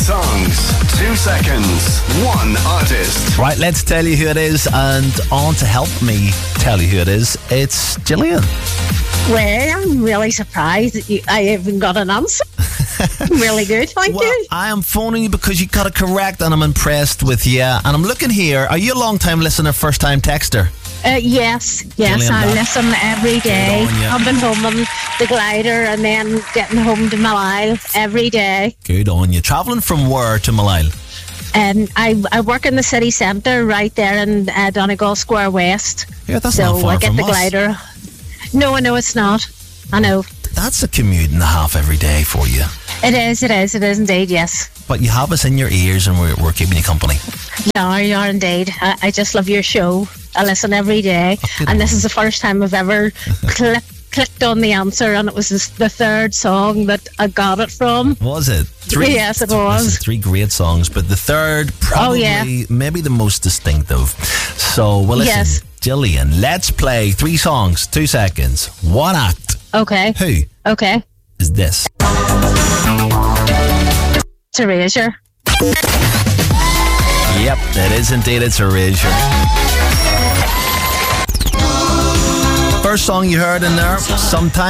songs, 2 seconds, one artist. Right, let's tell you who it is, and on to help me tell you who it is, it's Gillian. Well, I'm really surprised that I even got an answer. Really good, thank you. I am phoning you because you got it correct, and I'm impressed with you. And I'm looking here. Are you a long-time listener, first-time texter? Yes, Gillian, I listen every day. Good on you. I've been home on the glider and then getting home to Malile every day. Good on you. Travelling from where to Malile? And I work in the city centre right there in Donegal Square West. Yeah, that's so not far I get from the us. glider. No, I know it's not. I know. That's a commute and a half every day for you. It is indeed, yes. But you have us in your ears, and we're keeping you company. You are indeed. I just love your show. I listen every day. And this is the first time I've ever clicked on the answer, and it was the third song that I got it from. Was it? Yes, it was. Listen, 3 great songs, but the third probably maybe the most distinctive. So, well, listen, Yes. Gillian, let's play 3 songs, 2 seconds, 1 act. Okay. Who Okay. is this? It's Erasure. Yep, it is indeed. It's Erasure. First song you heard in there, Sometimes.